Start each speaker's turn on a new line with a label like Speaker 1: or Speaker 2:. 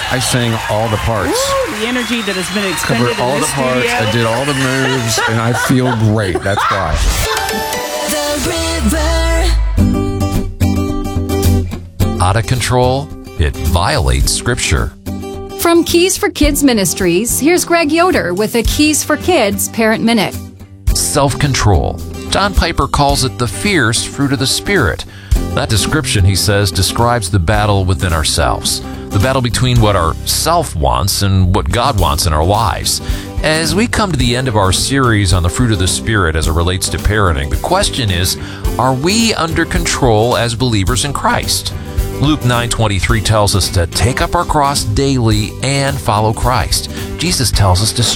Speaker 1: I sang all the parts.
Speaker 2: Woo, the energy that has been expended
Speaker 1: Covered all
Speaker 2: in
Speaker 1: the
Speaker 2: this
Speaker 1: parts.
Speaker 2: studio.
Speaker 1: I did all the moves, and I feel great. That's why.
Speaker 3: The River.
Speaker 4: Out of control, it violates Scripture.
Speaker 5: From Keys for Kids Ministries, here's Greg Yoder with a Keys for Kids Parent Minute.
Speaker 4: Self-control. John Piper calls it the fierce fruit of the Spirit. That description, he says, describes the battle within ourselves. The battle between what our self wants and what God wants in our lives. As we come to the end of our series on the fruit of the Spirit as it relates to parenting, the question is, are we under control as believers in Christ? Luke 9:23 tells us to take up our cross daily and follow Christ. Jesus tells us to